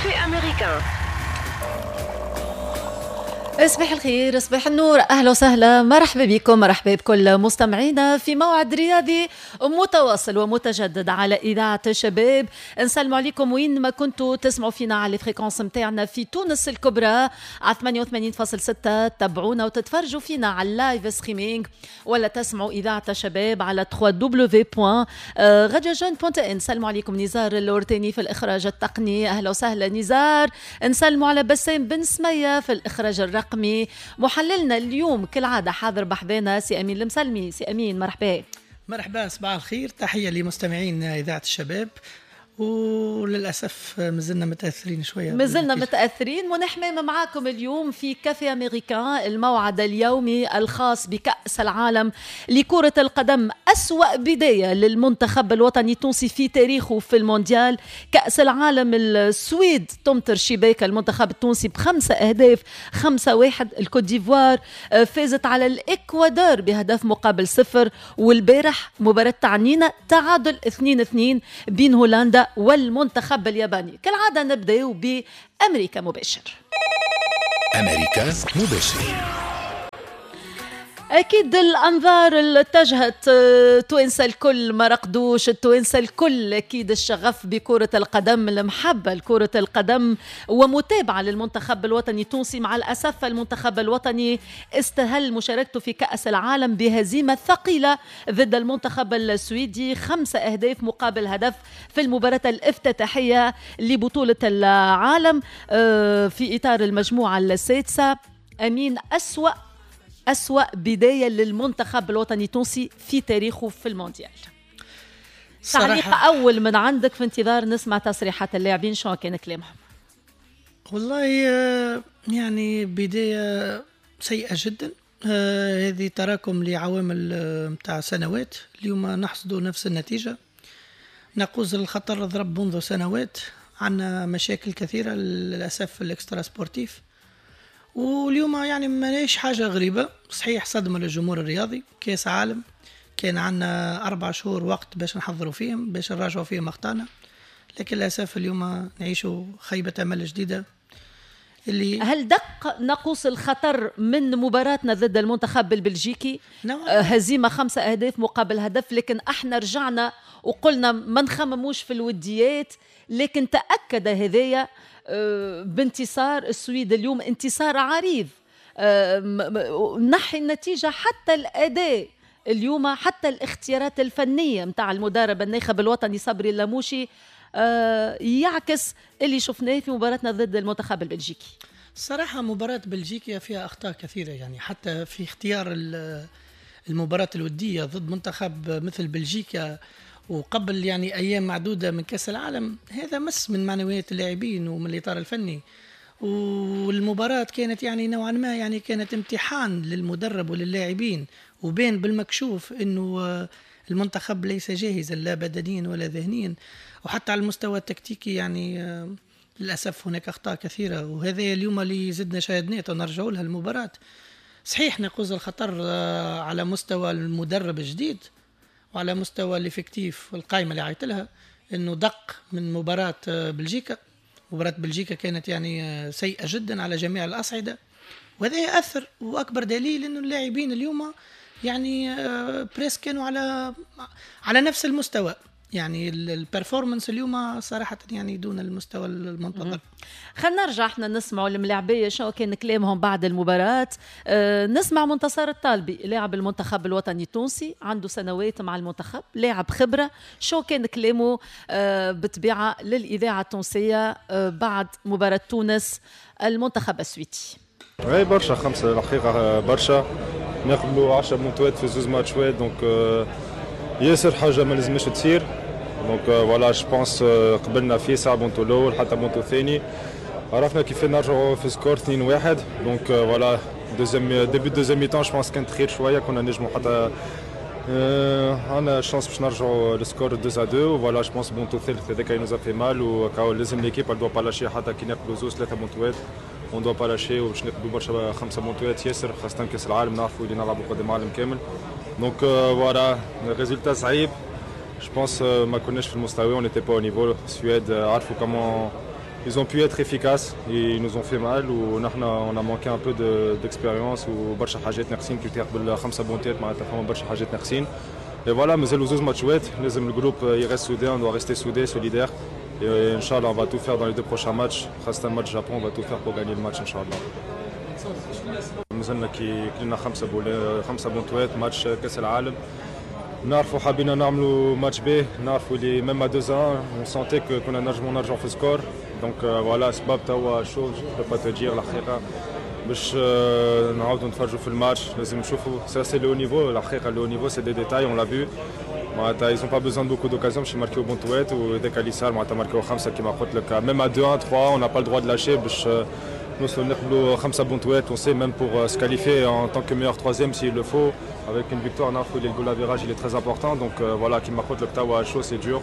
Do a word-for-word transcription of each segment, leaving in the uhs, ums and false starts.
كافي أمريكان. صباح الخير، صباح النور، أهلا وسهلا، مرحبا بكم، مرحبا بكل مستمعينا في موعد رياضي متواصل ومتجدد على إذاعة الشباب. نسلم عليكم وين ما كنتوا تسمعوا فينا على الفريكونس متاعنا في تونس الكبرى على ثمانية وثمانين فاصلة ستة. تابعونا وتتفرجوا فينا على اللايف ستريمينج، ولا تسمعوا إذاعة الشباب على دبليو دبليو دبليو دوت غاديو جون دوت ان. نسلم عليكم نزار اللورتيني في الإخراج التقني، أهلا وسهلا نزار. نسلم على بسام بن سمية في الإخراج الرقمي. محللنا اليوم كالعادة حاضر بحذانا سي أمين المسلمي. سي أمين مرحبا. مرحبا، صباح الخير، تحية لمستمعين إذاعة الشباب. وللأسف مازلنا متأثرين شوية، مازلنا متأثرين. ونحمام معاكم اليوم في كافي أمريكان، الموعد اليومي الخاص بكأس العالم لكرة القدم. أسوأ بداية للمنتخب الوطني التونسي في تاريخه في المونديال. كأس العالم السويد تمطر شباك المنتخب التونسي بخمسة أهداف، خمسة واحد. الكوت ديفوار فازت على الإكوادور بهدف مقابل صفر. والبارح مباراة تعنينا تعادل اثنين اثنين بين هولندا والمنتخب الياباني. كالعادة نبدأ بأمريكا مباشر. أمريكا مباشر. أكيد الأنظار اتجهت توانسة الكل، ما رقدوش التوانسة الكل أكيد الشغف بكرة القدم، المحبة لكرة القدم ومتابعة للمنتخب الوطني التونسي. مع الأسف المنتخب الوطني استهل مشاركته في كأس العالم بهزيمة ثقيلة ضد المنتخب السويدي، خمسة أهداف مقابل هدف في المباراة الافتتاحية لبطولة العالم في إطار المجموعة السادسة. أمين، أسوأ أسوأ بداية للمنتخب الوطني التونسي في تاريخه في المونديال. تعليق أول من عندك، في انتظار نسمع تصريحات اللاعبين شو كان كلامهم. والله يعني بداية سيئة جدا. هذه تراكم لعوامل متاع سنوات. اليوم نحصد نفس النتيجة. نقوز الخطر ضرب منذ سنوات، عنا مشاكل كثيرة للأسف في الإكسترا سبورتيف. واليوم يعني ما ليش حاجة غريبة، صحيح صدمة للجمهور الرياضي. كاس عالم كان عنا أربع شهور وقت باش نحضروا فيهم، باش نراجعوا فيهم أخطانا، لكن للأسف اليوم نعيشوا خيبة أمل جديدة. اللي هل دق نقوص الخطر من مباراتنا ضد المنتخب البلجيكي؟ نعم. هزيمة خمسة أهداف مقابل هدف، لكن احنا رجعنا وقلنا ما نخمموش في الوديات، لكن تأكد هذايا بانتصار السويد اليوم، انتصار عريض. نحي النتيجة حتى الأداء اليوم، حتى الاختيارات الفنية متاع المدرب الناخب الوطني صبري اللاموشي يعكس اللي شفناه في مباراتنا ضد المنتخب البلجيكي. صراحة مباراة بلجيكا فيها أخطاء كثيرة، يعني حتى في اختيار المباراة الودية ضد منتخب مثل بلجيكا وقبل يعني أيام معدودة من كأس العالم. هذا مس من معنويات اللاعبين ومن الإطار الفني. والمباراة كانت يعني نوعا ما يعني كانت امتحان للمدرب وللاعبين، وبين بالمكشوف أنه المنتخب ليس جاهزا لا بدنيا ولا ذهنيا، وحتى على المستوى التكتيكي يعني للأسف هناك أخطاء كثيرة. وهذا اليوم اللي زدنا شاهدناته ونرجعوا لها المباراة. صحيح نقوز الخطر على مستوى المدرب الجديد وعلى مستوى الإفكتيف والقائمة اللي عيت لها، إنه دق من مباراة بلجيكا. مباراة بلجيكا كانت يعني سيئة جدا على جميع الأصعدة، وهذا يأثر. وأكبر دليل إنه اللاعبين اليوم يعني بريس كانوا على على نفس المستوى. يعني البرفورمانس اليوم صراحة يعني دون المستوى المنتظر. خلينا نرجع احنا نسمعوا الملاعبية شو كان كلامهم بعد المباراة. اه نسمع منتصر الطالبي لاعب المنتخب الوطني التونسي، عنده سنوات مع المنتخب، لاعب خبرة. شو كان كلامه اه بتبيعة للإذاعة التونسية اه بعد مباراة تونس المنتخب السويدي؟ اي برشا، خمسة الحقيقة برشا. ناخذوا عشرة بونتوات في زوز ماتشوات، دونك اه ياسر حاجة ما لازمش تصير. دونك فوالا جو بونس قبلنا فيه ساعة بونتو الأول حتى بونتو الثاني، عرفنا كيف نرجعوا في سكور اثنين واحد. دونك فوالا دوزيام ديبي دوزيام ميتون جو بونس كانت خير شوية، كنا نجموا حتى عندنا شانس باش نرجعوا السكور اثنين اثنين. فوالا جو بونس بونتو الثالث هذاك ينوزا في مال، وكاو لازم ليكيب دو با لاشي حتى كي ناخذوا زوز ثلاثة بونتوات اون دو با لاشي، وباش ناخذوا برشا خمسة بونتوات ياسر، خاصة كأس العالم نعرفوا اللي نلعبوا قدام العالم كامل. دونك فوالا ريزولتا صعيب. Je pense ما كناش في المستوى، on n'était pas au niveau. السويد عرفوا كمان ils ont pu être efficaces et ils nous ont fait mal ونحن on a manqué un peu de, d'expérience وبرشا حاجات ناقصين كي تاخذ بالخمسه بونتات معناتها فما برشا حاجات ناقصين. Et voilà, مازالوا زوز ماتشات لازم الجروب يرست سودان on doit rester soudé, solidaire. Et Inch'Allah, on va tout faire dans les deux prochains matchs. Reste un match Japon, on va tout faire pour gagner le match, Inch'Allah. مازلنا كي كلنا خمسة بول خمسة بونتوات ماتش كأس العالم. نعرفوا حابين نعملوا ماتش بيه، نعرفوا اللي ميم ا deux un on sentait que كنا نجموا نرجعوا في السكور. دونك فوالا سباب توا شو جو با تو دير الحقيقة باش نعاودوا نتفرجوا في الماتش لازم نشوفوا سا سي لو نيفو الحقيقة لو نيفو سي دي ديتاي اون لا فيو. معناتها ils ont pas besoin de beaucoup d'occasions باش يماركيو بونتوات وديك اللي صار معناتها ماركيو خمسة كيما قلت لك ميم ا deux un trois on n'a pas le droit de lâcher باش نوصلوا نقبلوا خمسة بونتوات. On sait même pour se qualifier en tant que meilleur troisième s'il le faut avec une victoire نعرفوا اللي الجول افيراج il est très important donc voilà كيما قلت لك توا شو سي دور.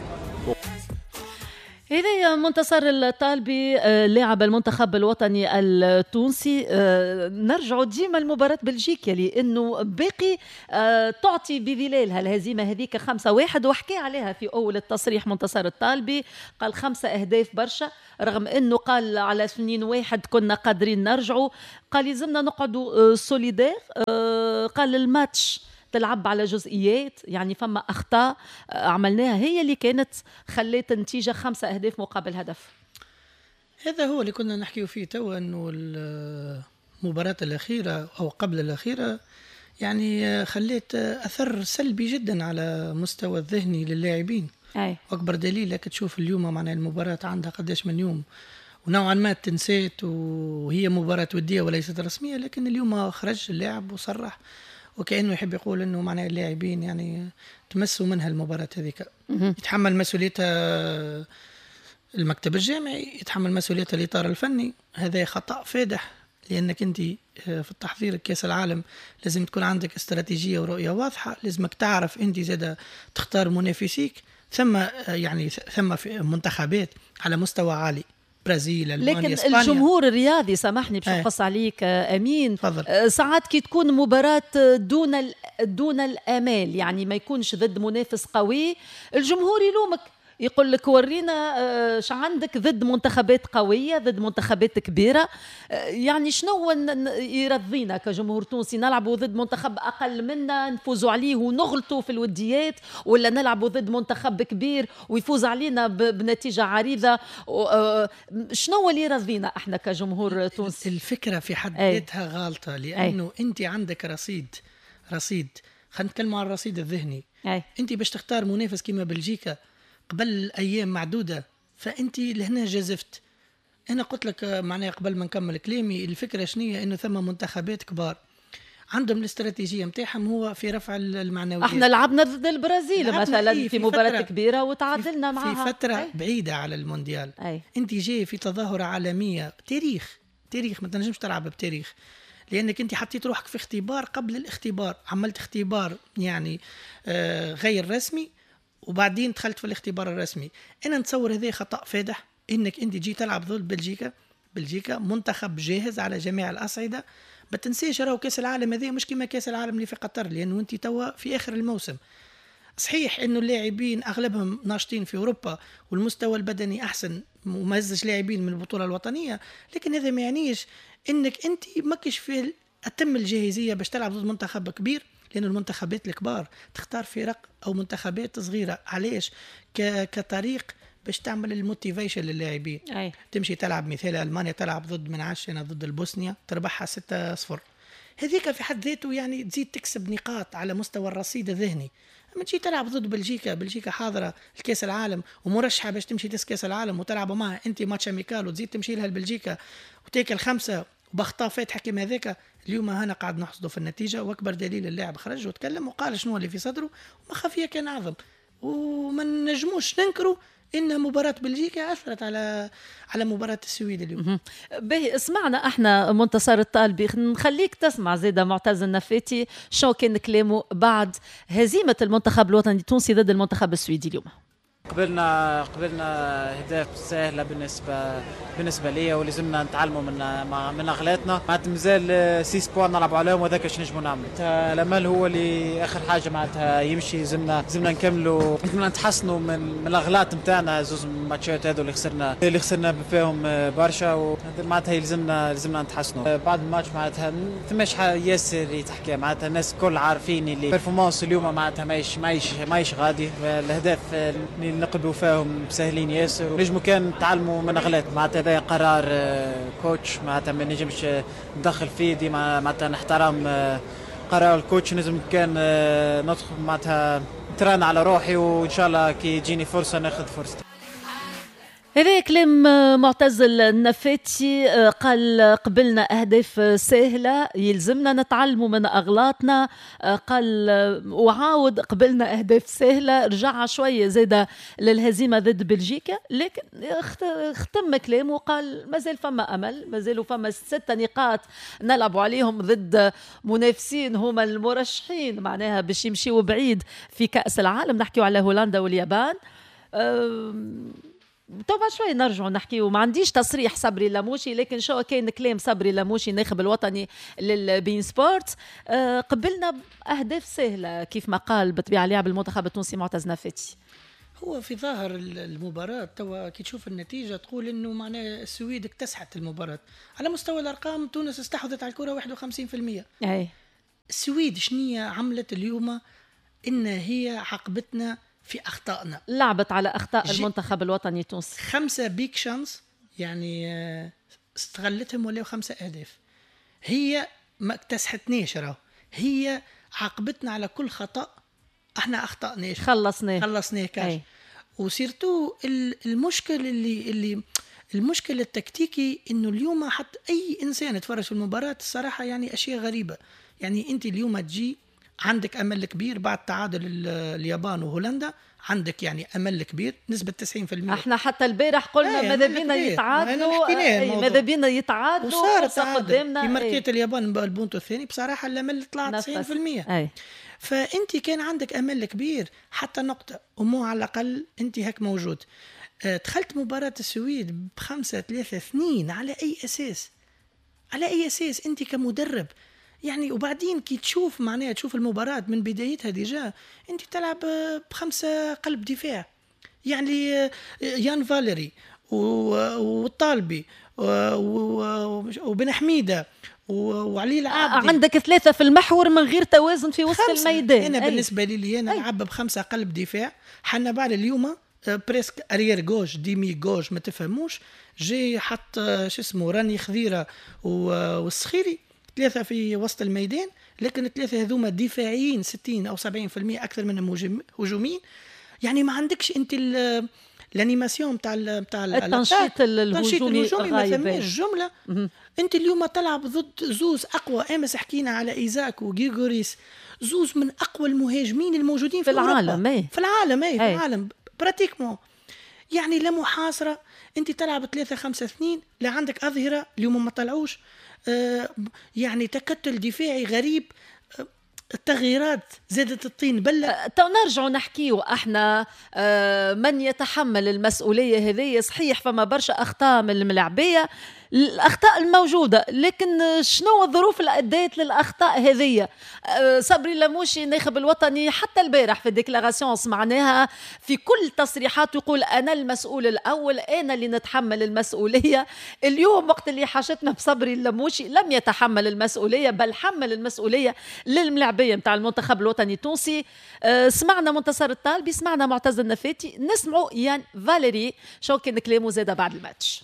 هذا منتصر الطالبي لاعب المنتخب الوطني التونسي. نرجع ديما المباراة بلجيكا لأنه باقي تعطي بظلالها الهزيمة هذيك خمسة واحد وحكي عليها في أول التصريح منتصر الطالبي قال خمسة أهداف برشا رغم أنه قال على سنين واحد كنا قادرين نرجعوا قال لازمنا نقعدوا سوليدير. قال الماتش تلعب على جزئيات يعني فما أخطاء عملناها هي اللي كانت خلت النتيجة خمسة أهداف مقابل هدف. هذا هو اللي كنا نحكيه فيه توا أنه المباراة الأخيرة أو قبل الأخيرة يعني خليت أثر سلبي جدا على مستوى الذهني للاعبين. أي. أكبر دليل لك تشوف اليوم معناها المباراة عندها قداش من يوم ونوعا ما تنسيت وهي مباراة ودية وليست رسمية لكن اليوم خرج اللاعب وصرح وكأنه يحب يقول أنه معنى اللاعبين يعني تمسوا منها المباراة هذيك. يتحمل مسؤوليتها المكتب الجامعي يتحمل مسؤوليتها الإطار الفني. هذا خطأ فادح لأنك أنت في التحضير كأس العالم لازم تكون عندك استراتيجية ورؤية واضحة. لازمك تعرف أنت زادة تختار منافسيك. ثم يعني ثم في منتخبات على مستوى عالي برازيل ألمانيا لكن إسبانيا. الجمهور الرياضي سامحني باش نقص عليك أمين فضل. ساعات كي تكون مباراة دون دون الآمال يعني ما يكونش ضد منافس قوي الجمهور يلومك يقول لك ورينا ش عندك ضد منتخبات قوية ضد منتخبات كبيرة. يعني شنو يرضينا كجمهور تونسي نلعبوا ضد منتخب أقل منا نفوزوا عليه ونغلطوا في الوديات ولا نلعبوا ضد منتخب كبير ويفوز علينا بنتيجة عريضة؟ شنو اللي يرضينا احنا كجمهور تونسي؟ الفكرة في حد ذاتها غالطة لأنه أي. أنت عندك رصيد رصيد خلينا نتكلم عن الرصيد الذهني. أي. أنت باش تختار منافس كما بلجيكا قبل أيام معدودة فأنت لهنا جازفت. أنا قلت لك معناها قبل ما نكمل كلامي الفكرة شنية إنه ثم منتخبات كبار عندهم الاستراتيجية متاعهم هو في رفع المعنويات. احنا لعبنا ضد البرازيل مثلا إيه في, في مباراة كبيرة وتعادلنا في معها في فترة أي. بعيدة على المونديال. أي. أنت جاي في تظاهرة عالمية تاريخ تاريخ ما تنجمش تلعب بتاريخ لأنك أنت حطيت روحك في اختبار قبل الاختبار. عملت اختبار يعني آه غير رسمي وبعدين دخلت في الاختبار الرسمي. أنا نتصور هذا خطأ فادح إنك أنت جي تلعب ضد بلجيكا. بلجيكا منتخب جاهز على جميع الأصعدة. ما تنسيش راهو كأس العالم هذا مش كما كأس العالم اللي في قطر لأنه أنت توا في آخر الموسم. صحيح إنه اللاعبين أغلبهم ناشطين في أوروبا والمستوى البدني أحسن وما يزش لاعبين من البطولة الوطنية لكن هذا ما يعنيش إنك أنت ماكش في أتم الجاهزية باش تلعب ضد منتخب كبير لأن المنتخبات الكبار تختار فرق أو منتخبات صغيرة. علاش؟ كطريق باش تعمل الموتيفيشن للاعبين. أي. تمشي تلعب مثال ألمانيا تلعب ضد من عشرة ضد البوسنيا تربحها ستة صفر. هذيك في حد ذاته يعني تزيد تكسب نقاط على مستوى الرصيد الذهني. أما تجي تلعب ضد بلجيكا بلجيكا حاضرة الكاس العالم ومرشحة باش تمشي تس كاس العالم وتلعب معها أنت ماتش أميكال وتزيد تمشي لها البلجيكا وتاكل خمسة وبخطاء فاتحة كما هذاك. اليوم هنا قاعد نحصده في النتيجة وأكبر دليل اللاعب خرج وتكلم وقال شنو اللي في صدره وما خفية كان أعظم. وما نجموش ننكروا إن مباراة بلجيكا أثرت على على مباراة السويد اليوم. باهي اسمعنا احنا منتصر الطالبي نخليك تسمع زيادة معتز النفاتي شو كان كلامه بعد هزيمة المنتخب الوطني التونسي ضد المنتخب السويدي اليوم. قبلنا قبلنا اهداف سهله بالنسبه بالنسبه ليا، ولازمنا نتعلموا من من اغلاطنا. معناتها مازال ستة بوان نلعبوا عليهم وهذاك اش نجموا نعملوا. الامل هو اللي اخر حاجه معناتها يمشي، زمنا زمنا نكملوا، زمنا نتحسنوا من من الاغلاط نتاعنا. زوز ماتشات هذو اللي خسرنا اللي خسرنا فيهم برشا، معناتها يلزمنا لازمنا نتحسنوا. بعد الماتش معناتها ثماش ياسر يتحكى، معناتها الناس الكل عارفين اللي بيرفورمانس اليوم معناتها ماهيش ماهيش ماهيش غادي. الاهداف اللي نقدوا فيهم سهلين ياسر، ونجموا كان نتعلموا من اغلاط. معناتها هذا قرار كوتش، معناتها ما نجمش ندخل فيه، ديما معناتها نحترم قرار الكوتش. نجم كان ندخل معناتها نتران على روحي، وان شاء الله كي يجيني فرصه ناخذ فرصتي. هذا كلام معتز النفاتي، قال قبلنا أهداف سهلة يلزمنا نتعلموا من أغلاطنا. قال وعاود قبلنا أهداف سهلة، رجع شوية زادة للهزيمة ضد بلجيكا، لكن ختم كلامه وقال مازال فما أمل، مازالوا فما ستة نقاط نلعبوا عليهم ضد منافسين هما المرشحين معناها باش يمشيوا بعيد في كأس العالم. نحكيوا على هولندا واليابان. طبعا شوي نرجع نحكي، وما عنديش تصريح صبري لاموشي، لكن شو كان كلام صبري لاموشي ناخب الوطني للبين سبورت. أه قبلنا أهداف سهلة كيف ما قال بطبيعة لعب المنتخب التونسي معتز نفاتي. هو في ظاهر المباراة توا كي تشوف النتيجة تقول إنه معناه السويد اكتسحت المباراة. على مستوى الأرقام تونس استحوذت على الكرة واحد وخمسين بالمئة. أي السويد شنية عملت اليوم؟ إن هي عقبتنا في أخطائنا، لعبت على أخطاء المنتخب الوطني التونسي. خمسة بيك شانس يعني استغلتهم ولا خمسة أهداف. هي ما اكتسحتناش، راهو هي عاقبتنا على كل خطأ احنا أخطأناش، خلصناه خلصناه كاش. وسيرتو المشكل اللي اللي المشكل التكتيكي إنه اليوم حتى أي إنسان يتفرج في المباراة الصراحة يعني أشياء غريبة. يعني أنت اليوم تجي عندك أمل كبير بعد تعادل اليابان وهولندا، عندك يعني أمل كبير نسبة تسعين بالمئة. احنا حتى البارح قلنا ماذا بينا يتعادلوا، ماذا بينا يتعادلوا وصارت قدامنا في مركية اليابان بالبونتو الثاني. بصراحة الأمل طلع تسعين بالمئة. أي. فأنت كان عندك أمل كبير حتى نقطة، ومو على الأقل أنت هيك موجود. أه دخلت مباراة السويد بخمسة ثلاثة اثنين على أي أساس؟ على أي أساس أنت كمدرب يعني؟ وبعدين كي تشوف معناها تشوف المباراة من بدايتها ديجا انت تلعب بخمسة قلب دفاع، يعني يان فاليري والطالبي وبن حميدة وعلي العابدي، عندك ثلاثة في المحور من غير توازن في وسط الميدان. أنا أي. بالنسبة لي أنا نلعب بخمسة قلب دفاع. حنا بعد اليوم بريسك أريير جوش ديمي جوش ما تفهموش، جي حط شو اسمه راني خذيرة والسخيري ثلاثة في وسط الميدان، لكن الثلاثة هذوما دفاعيين ستين أو سبعين بالمئة أكثر من هجومين. يعني ما عندكش أنت الانيماسيون بتاع بتاع التنشيط الهجومي ما ثماش جملة. أنت اليوم تلعب ضد زوز أقوى. أمس حكينا على إيزاك وغيغوريس، زوز من أقوى المهاجمين الموجودين في, في العالم أي. في العالم أي. في العالم براتيكمون. يعني لا محاصرة. أنت تلعب ثلاثة خمسة اثنين، لا عندك أظهرة اليوم ما طلعوش. آه يعني تكتل دفاعي غريب. آه التغييرات زادت الطين بلة. آه تو نرجع نحكيه احنا آه من يتحمل المسؤولية هذه. صحيح فما برشا أخطاء من الملاعبية، الأخطاء الموجودة، لكن شنو الظروف اللي أديت للأخطاء هذه؟ أه صبري اللاموشي ناخب الوطني حتى البارح في الديكلاراسيون سمعناها في كل تصريحات يقول أنا المسؤول الأول، أنا اللي نتحمل المسؤولية. اليوم وقت اللي حاجتنا بصبري اللاموشي لم يتحمل المسؤولية، بل حمل المسؤولية للملاعبية متاع المنتخب الوطني التونسي. أه سمعنا منتصر الطالبي، سمعنا معتز النفاتي، نسمعوا يان فاليري شو كان كلامه زادة بعد الماتش.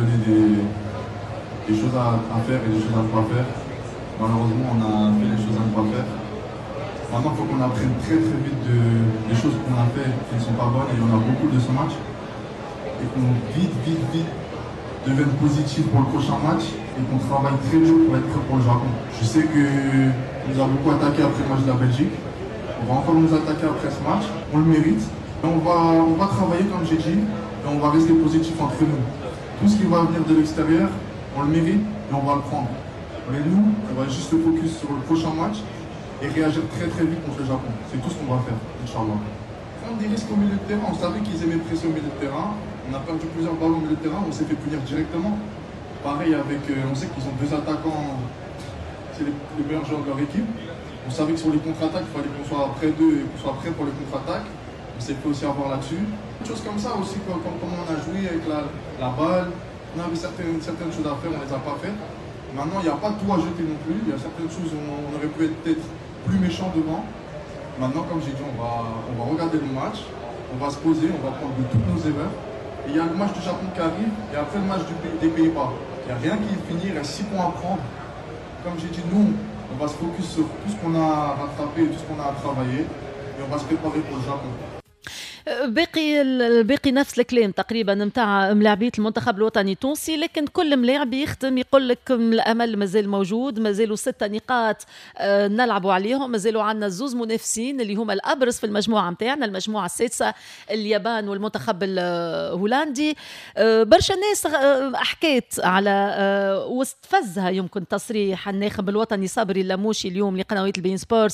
Des choses à, à faire et des choses à ne pas faire. Malheureusement, on a fait les choses à ne pas faire. Maintenant, il faut qu'on apprenne très très vite de, des choses qu'on a fait qui ne sont pas bonnes, et il y en a beaucoup de ce match. Et qu'on vite, vite, vite devienne positif pour le prochain match et qu'on travaille très dur pour être prêt pour le Japon. Je sais qu'on nous a beaucoup attaqué après le match de la Belgique. On va encore nous attaquer après ce match. On le mérite. Et on va, on va travailler comme j'ai dit et on va rester positif entre nous. Tout ce qui va venir de l'extérieur, on le mérite et on va le prendre. Mais nous, on va juste se focus sur le prochain match et réagir très très vite contre le Japon. C'est tout ce qu'on va faire, Inch'Allah. prendre des risques au milieu de terrain. On savait qu'ils aimaient presser au milieu de terrain. On a perdu plusieurs ballons au milieu de terrain, on s'est fait punir directement. Pareil avec, euh, on sait qu'ils ont deux attaquants, c'est les, les meilleurs joueurs de leur équipe. On savait que sur les contre-attaques, il fallait qu'on soit près d'eux et qu'on soit prêt pour les contre-attaques. On s'est fait aussi avoir là-dessus. Des choses comme ça aussi, comme, comme comment on a joué avec la, la balle. On avait certaines, certaines choses à faire, on ne les a pas faites. Maintenant, il n'y a pas tout à jeter non plus. Il y a certaines choses où on, on aurait pu être peut-être plus méchant devant. Maintenant, comme j'ai dit, on va, on va regarder le match, on va se poser, on va prendre de toutes nos erreurs. Et il y a le match du Japon qui arrive, et après le match du, des Pays-Bas. Il n'y a rien qui est fini, il reste six points à prendre. Comme j'ai dit, nous, on va se focus sur tout ce qu'on a rattrapé, tout ce qu'on a à travailler, et on va se préparer pour le Japon. باقي الباقي نفس الكلام تقريبا نتاع ملاعبيه المنتخب الوطني التونسي، لكن كل ملاعب يختم يقول لك الامل مازال موجود، مازالوا ستة نقاط نلعبوا عليهم، مازالوا عندنا زوز منافسين اللي هما الابرز في المجموعه نتاعنا، المجموعه السادسه اليابان والمنتخب الهولندي. برشا ناس حكيت على واستفزها يمكن تصريح الناخب الوطني صابري اللاموشي اليوم لقنوات البين سبورتس.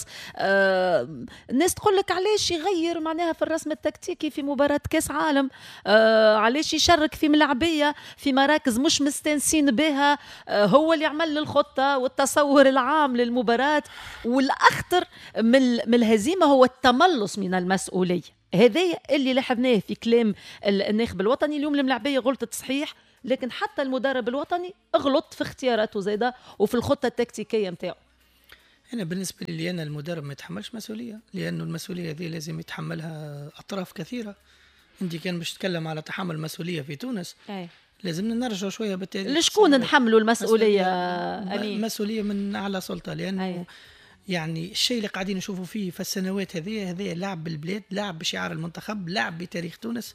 الناس تقول لك علاش يغير معناها في الرسم التكتيكي في مباراة كاس عالم، آه علاش يشارك في ملاعبية في مراكز مش مستنسين بها، آه هو اللي عمل الخطة والتصور العام للمباراة. والأخطر من, من الهزيمة هو التملص من المسؤولية. هذا اللي لاحظناه في كلام الناخب الوطني اليوم. الملاعبية غلطت صحيح، لكن حتى المدرب الوطني اغلط في اختياراته زيادة وفي الخطة التكتيكية متاعه. أنا بالنسبة لي أنا المدرب ما يتحملش مسؤولية، لأنه المسؤولية هذه لازم يتحملها أطراف كثيرة. أنت كان باش تتكلم على تحمل مسؤولية في تونس، أي. لازمنا نرجع شوية بالتاريخ. لشكون نحملوا المسؤولية؟ مسؤولية, مسؤولية من أعلى سلطة، لأنه أي. يعني الشيء اللي قاعدين نشوفوا فيه في السنوات هذه هذه لعب بالبلاد، لعب بشعار المنتخب، لعب بتاريخ تونس.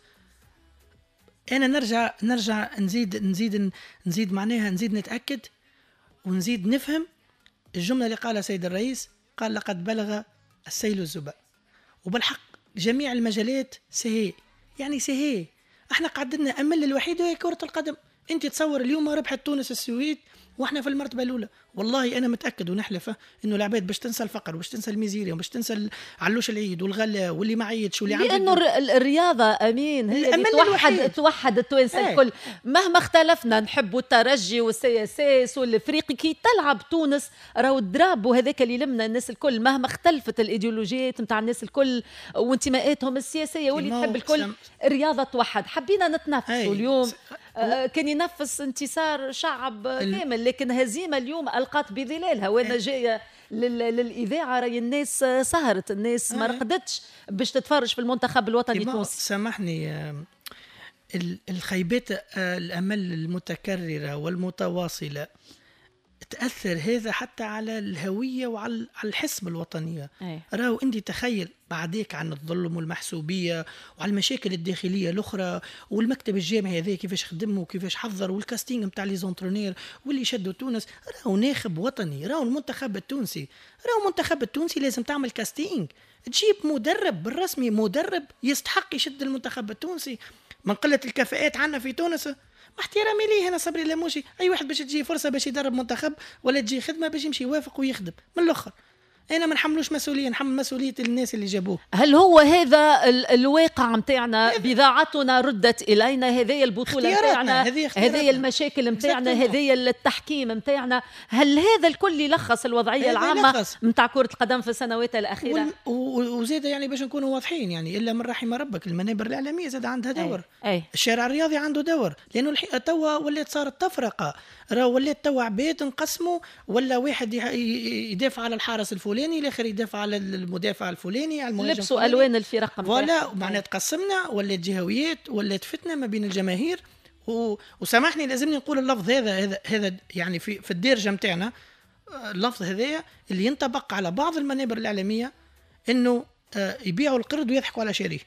أنا نرجع نرجع نزيد نزيد نزيد معناها نزيد نتأكد ونزيد نفهم الجملة اللي قالها سيد الرئيس، قال لقد بلغ السيل الزباء. وبالحق جميع المجالات سهي، يعني سهي. احنا قعدنا أمل الوحيد هي كرة القدم. انت تصور اليوم ربحت تونس السويد واحنا في المرتبة الأولى. والله أنا متأكد ونحلفه إنه العباد باش تنسى الفقر وباش تنسى الميزيريا وباش تنسى علوش العيد والغلا واللي ما عيدش واللي عنده، لأنه الرياضة أمين هي اللي توحد توحد التوانسة الكل. مهما اختلفنا نحبوا الترجي والسي اس اس والافريقي، كي تلعب تونس راهو الدراب وهذاك اللي لمنا الناس الكل، مهما اختلفت الايديولوجيات نتاع الناس الكل وانتماءاتهم السياسية واللي تحب الكل، الرياضة توحد. حبينا نتنافسوا اليوم، آه كان ينفس انتصار شعب كامل، لكن هزيمة اليوم ألقات بظلالها. وانا جاية للإذاعة راي الناس سهرت، الناس ما رقدتش باش تتفرج في المنتخب الوطني التونسي. سامحني، الخيبات الأمل المتكررة والمتواصلة تأثر هذا حتى على الهوية وعلى الحسب الوطنية. راهو انت تخيل بعديك عن الظلم والمحسوبية وعلى المشاكل الداخلية الأخرى، والمكتب الجامعي هذا كيفاش خدمه وكيفاش حضر، والكاستينج متاع لي زونترونير واللي شدوا تونس. راهو ناخب وطني، راهو المنتخب التونسي، راهو المنتخب التونسي لازم تعمل كاستينج، تجيب مدرب بالرسمي، مدرب يستحق يشد المنتخب التونسي. من قلة الكفاءات عنا في تونس، مع احترامي ليه أنا صبري اللاموشي، أي واحد باش تجي فرصة باش يدرب منتخب ولا تجي خدمة باش يمشي يوافق ويخدم من الآخر. أنا ما نحملوش مسؤولية، نحمل مسؤولية الناس اللي جابوه. هل هو هذا الواقع متاعنا؟ بضاعتنا ردت إلينا، هذه البطولة متاعنا، هذه المشاكل متاعنا، هذه التحكيم متاعنا. هل هذا الكل يلخص الوضعية العامة متاع كرة القدم في السنوات الأخيرة؟ وزيادة يعني باش نكونوا واضحين، يعني إلا من رحم ربك المنابر الإعلامية زاد عندها دور، أي. أي. الشارع الرياضي عنده دور، لأنه توا ولات صارت تفرقة، راه ولات توا عباد انقسموا، ولا واحد يدافع على الحارس الفلاني، الاخر يدافع على المدافع الفلاني، على المهاجم، لبسوا الوان الفرق ولا معناتها تقسمنا، ولا جهويات، ولا فتنه ما بين الجماهير. و... وسامحني لازمني نقول اللفظ هذا هذا هذا يعني في في الدارجه نتاعنا، اللفظ هذا اللي ينطبق على بعض المنابر الاعلاميه، انه يبيعوا القرد ويضحكوا على شريه.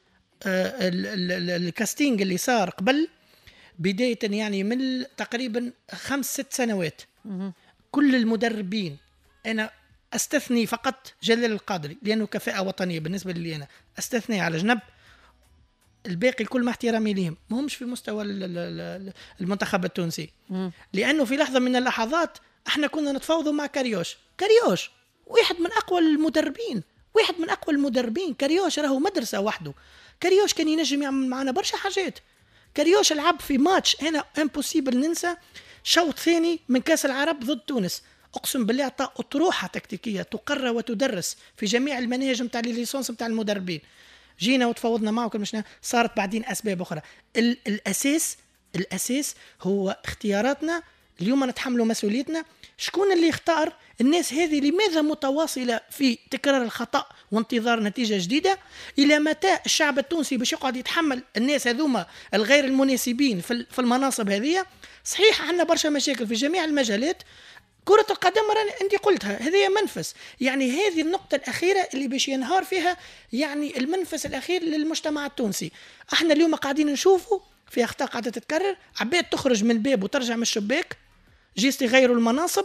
الكاستينج اللي صار قبل بداية يعني من تقريبا خمس ست سنوات، كل المدربين، أنا أستثني فقط جلال القادري لأنه كفاءة وطنية بالنسبة لي، أنا أستثني على جنب، الباقي الكل مع احترامي لهم ما همش في مستوى المنتخب التونسي. لأنه في لحظة من اللحظات احنا كنا نتفاوضوا مع كاريوش، كاريوش واحد من أقوى المدربين، واحد من اقوى المدربين. كاريوش راهو مدرسه وحده. كاريوش كان ينجم يعمل معنا برشا حاجات. كاريوش لعب في ماتش انا امبوسيبل ننسى، شوط ثاني من كاس العرب ضد تونس، اقسم بالله عطى اطروحه تكتيكيه تقرر وتدرس في جميع المناهج نتاع الليسونس نتاع المدربين. جينا وتفاوضنا معه وكل مشنا، صارت بعدين اسباب اخرى. الاساس الاساس هو اختياراتنا. اليوم نتحملوا مسؤوليتنا. شكون اللي يختار الناس هذه؟ لماذا متواصله في تكرار الخطا وانتظار نتيجه جديده؟ الى متى الشعب التونسي باش يقعد يتحمل الناس هذوما الغير المناسبين في المناصب هذه؟ صحيح عندنا برشا مشاكل في جميع المجالات. كرة القدم انت قلتها هذه منفس، يعني هذه النقطة الأخيرة اللي باش ينهار فيها يعني المنفس الأخير للمجتمع التونسي. احنا اليوم قاعدين نشوفوا في أخطاء قاعدة تتكرر، عباد تخرج من الباب وترجع من الشباك، جيست يغيروا المناصب،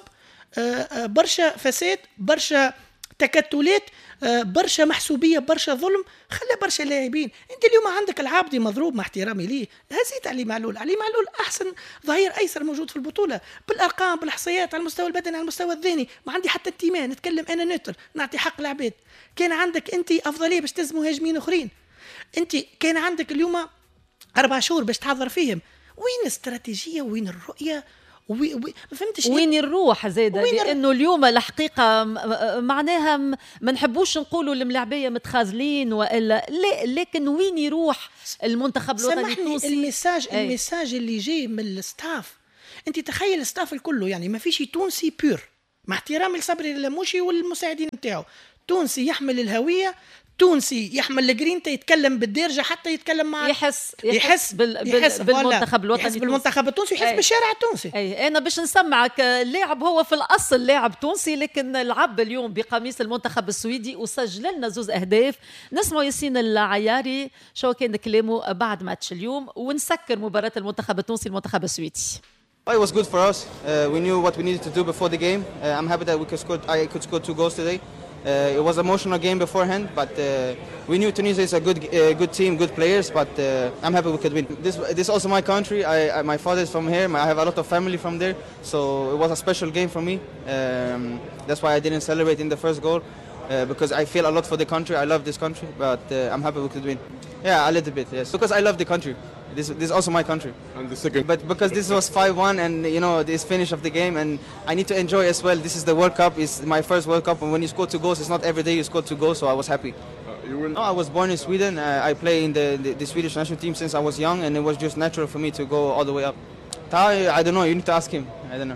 برشا فساد، برشا تكتلات، برشا محسوبية، برشا ظلم، خلى برشا لاعبين. انت اليوم عندك العابدي مضروب، مع احترامي ليه، هزيت علي معلول. علي معلول احسن ظهير ايسر موجود في البطولة بالارقام بالإحصائيات على المستوى البدني على المستوى الذهني، ما عندي حتى انتماء نتكلم انا نوتر نعطي حق العباد. كان عندك انت افضلية باش تزم مهاجمين اخرين، انت كان عندك اليوم اربع شهور باش تحضر فيهم. وين الاستراتيجية وين الرؤية؟ وي وي ما فهمتش وين الروح زاده؟ لانه اليوم الحقيقه معناها ما نحبوش نقولوا الملاعبيه متخاذلين والا لا، لكن وين يروح المنتخب الوطني التونسي؟ الميساج أي. الميساج اللي جاي من الستاف، انت تخيل الستاف الكله يعني ما فيش تونسي بيور، مع احترامي لصبري اللموشي والمساعدين نتاعو. تونسي يحمل الهويه، تونسي يحمل الجرينتا، يتكلم بالدرجة حتى يتكلم مع يحس يحس, يحس, بال يحس بالمنتخب الوطني، يحس بالمنتخب التونسي، يحس بالشارع التونسي. اي انا باش نسمعك اللاعب هو في الاصل لاعب تونسي، لكن لعب اليوم بقميص المنتخب السويدي وسجل لنا زوز اهداف. نسمع ياسين العياري شو كان كلامه بعد ماتش اليوم، ونسكر مباراة المنتخب التونسي المنتخب السويدي. It was good for us. Uh, we knew what we needed to do before the game. Uh, I'm happy that we could score. I could score two goals today. Uh, it was an emotional game beforehand, but uh, we knew Tunisia is a good, uh, good team, good players. But uh, I'm happy we could win. This, this is also my country. I, I, my father is from here. I have a lot of family from there, so it was a special game for me. Um, that's why I didn't celebrate in the first goal, uh, because I feel a lot for the country. I love this country, but uh, I'm happy we could win. Yeah, a little bit, yes, because I love the country. This, this is also my country. And the second. But because this was five one and you know this finish of the game, and I need to enjoy as well. This is the World Cup. It's my first World Cup, and when you score two goals, it's not every day you score two goals. So I was happy. Uh, you will... No, I was born in Sweden. Uh, I play in the, the the Swedish national team since I was young, and it was just natural for me to go all the way up. I don't know. You need to ask him. I don't know.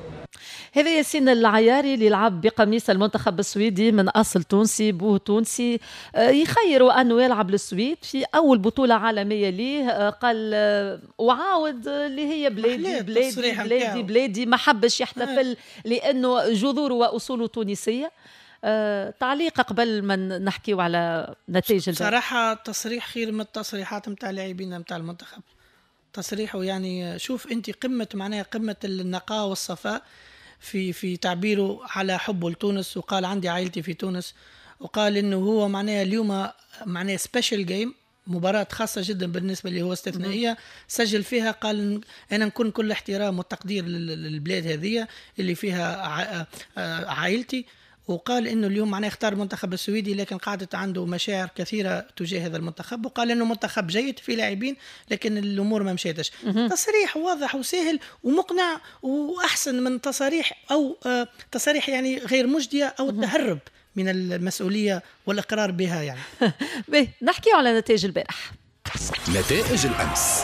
هذا ياسين العياري اللي لعب بقميص المنتخب السويدي من أصل تونسي، بوه تونسي، يخير أنه يلعب للسويد في أول بطولة عالمية ليه. قال وعاود اللي هي بلادي بلادي بلادي بلادي، ما حبش يحتفل لأنه جذوره وأصوله تونسية. تعليق قبل ما نحكيو على نتائج البارح. صراحة تصريح خير من التصريحات متاع اللاعبين متاع المنتخب. تصريحه يعني شوف أنت قمة معناها قمة النقاء والصفاء في في تعبيره على حبه لتونس، وقال عندي عائلتي في تونس، وقال انه هو معناها اليوم معناها سبيشال جيم، مباراة خاصة جدا بالنسبة لي، هو استثنائية سجل فيها. قال انا نكون كل احترام وتقدير للبلاد هذه اللي فيها عائلتي، وقال انه اليوم معناه اختار المنتخب السويدي لكن قعدت عنده مشاعر كثيره تجاه هذا المنتخب، وقال انه منتخب جيد في لاعبين لكن الامور ما مشيتش. تصريح واضح وسهل ومقنع، واحسن من تصاريح او آه تصاريح يعني غير مجديه او التهرب من المسؤوليه والاقرار بها يعني. به نحكي على نتائج البارح. نتائج الامس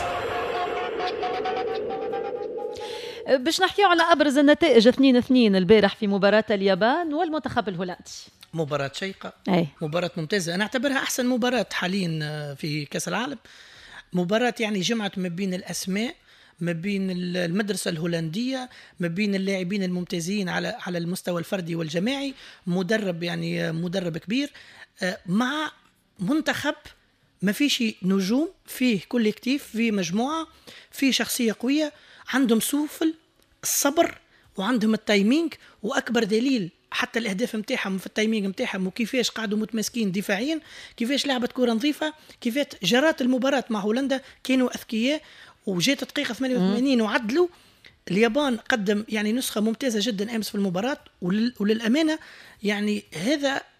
باش نحكيو على أبرز النتائج. اثنين اثنين البارح في مباراة اليابان والمنتخب الهولندي. مباراة شيقة، أي. مباراة ممتازة، أنا أعتبرها أحسن مباراة حاليا في كأس العالم. مباراة يعني جمعت ما بين الأسماء، ما بين المدرسة الهولندية، ما بين اللاعبين الممتازين على على المستوى الفردي والجماعي، مدرب يعني مدرب كبير مع منتخب ما فيش نجوم، فيه كوليكتيف، فيه مجموعة، فيه شخصية قوية، عندهم سوفل الصبر وعندهم التايمينج. واكبر دليل حتى الاهداف نتاعهم في التايمينج نتاعهم، وكيفاش قاعدوا متماسكين دفاعيا، كيفاش لعبت كره نظيفه، كيفاش جرات المباراه مع هولندا كانوا اذكياء، وجات دقيقه ثمانية وثمانين وعدلوا. اليابان قدم يعني نسخه ممتازه جدا امس في المباراه، وللامانه يعني هذا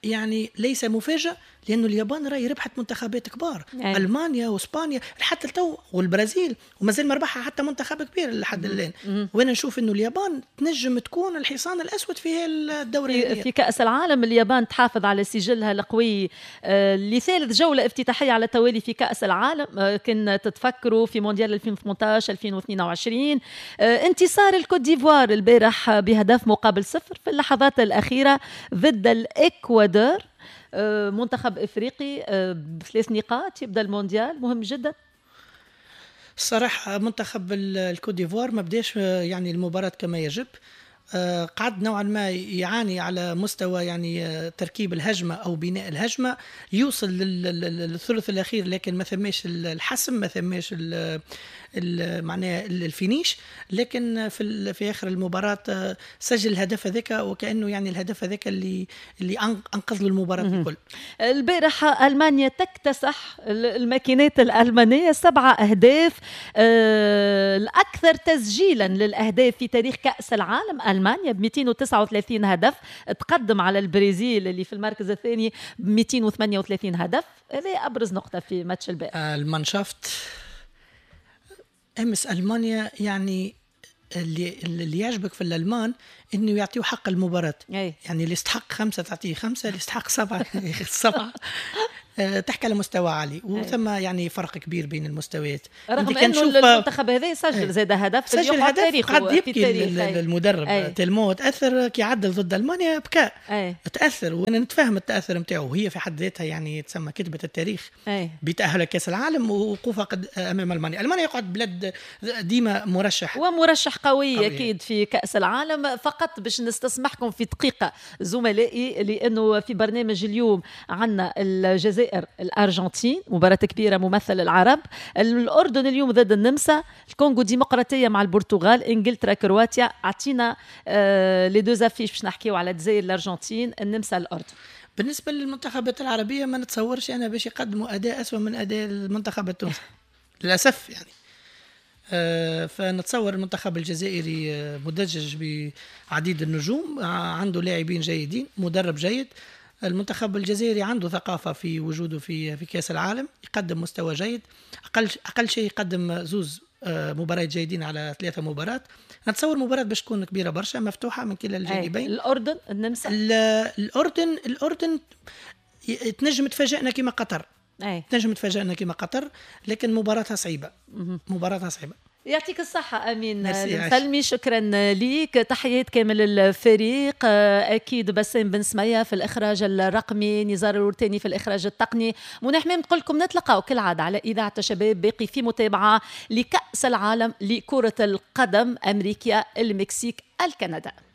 يعني ليس مفاجئ، لأنه اليابان راهي ربحت منتخبات كبار، أي. ألمانيا وإسبانيا حتى التو والبرازيل، وما زال مربحها حتى منتخب كبير لحد الآن. وأنا نشوف إنه اليابان تنجم تكون الحصان الأسود في الدوري في, في كأس العالم. اليابان تحافظ على سجلها القوي آه لثالث جولة افتتاحية على التوالي في كأس العالم. آه كنا تتفكروا في مونديال ألفين وثمانية عشر ألفين واثنين وعشرين، آه انتصار الكوت ديفوار البارح بهدف مقابل صفر في اللحظات الأخيرة ضد الإكوادور، منتخب إفريقي بثلاث نقاط يبدأ المونديال مهم جدا. الصراحة منتخب الكوت ديفوار ما بداش يعني المباراة كما يجب، قعد نوعا ما يعاني على مستوى يعني تركيب الهجمة أو بناء الهجمة، يوصل للثلث الأخير لكن ما ثماش الحسم، ما ثماش معناه الفينيش، لكن في في آخر المباراة سجل الهدف هذاك، وكأنه يعني الهدف هذاك اللي اللي أنقذ له المباراة الكل. البارحة ألمانيا تكتسح الماكينات الألمانية سبعة أهداف، آه الأكثر تسجيلا للأهداف في تاريخ كأس العالم. ألمانيا ب مئتين وتسعة وثلاثين هدف، تقدم على البرازيل اللي في المركز الثاني ب مئتين وثمانية وثلاثين هدف. هذه أبرز نقطة في ماتش البارح. المانشافت أمس ألمانيا يعني اللي اللي يعجبك في الألمان إنه يعطيه حق المباراة. أي. يعني اللي يستحق خمسة تعطيه خمسة، اللي يستحق سبعة سبعة. تحكي على مستوى عالي، وثم يعني فرق كبير بين المستويات. رغم أنه المنتخب هذا سجل زاد هدف، سجل هدف قد يبكي المدرب تلمو تأثر كي عدل ضد ألمانيا بكاء. أي. تأثر، وأنا نتفهم التأثر متاعه، وهي في حد ذاتها يعني تسمى كتبة التاريخ. أي. بتأهل كأس العالم ووقوفها قد أمام ألمانيا. ألمانيا يقعد بلاد ديما مرشح ومرشح قوي, قوي أكيد في كأس العالم. فقط باش نستسمحكم في دقيقة زملائي، لأنه في برنامج اليوم عنا الجزائر الأرجنتين مباراة كبيرة ممثل العرب، الأردن اليوم ضد النمسا، الكونغو ديمقراطية مع البرتغال، إنجلترا كرواتيا. أعطينا آه لي دوز أفيش باش نحكيو على الجزائر الأرجنتين النمسا الأردن. بالنسبة للمنتخبات العربية ما نتصورش أنا باش يقدموا أداء أسوأ من أداء المنتخب التونسي للأسف يعني. آه فنتصور المنتخب الجزائري آه مدجج بعديد النجوم، آه عنده لاعبين جيدين، مدرب جيد. المنتخب الجزائري عنده ثقافة في وجوده في في كأس العالم، يقدم مستوى جيد، أقل أقل شيء يقدم زوز مباريات جيدين على ثلاثة مباريات. نتصور مباراة باش تكون كبيرة برشا، مفتوحة من كلا الجانبين. الأردن النمسا الأردن الأردن تنجم تفاجئنا كما قطر، أي. تنجم تفاجئنا كما قطر، لكن مباراتها صعيبة. مباراتها صعيبة. يعطيك الصحة أمين سلمي، شكرا ليك. تحيات كامل الفريق، أكيد بسام بن سمية في الإخراج الرقمي، نزار الورتاني في الإخراج التقني، منى حمام تقول لكم نتلقاو كالعادة على إذاعة الشباب، باقي في متابعة لكأس العالم لكرة القدم أمريكا المكسيك الكندا.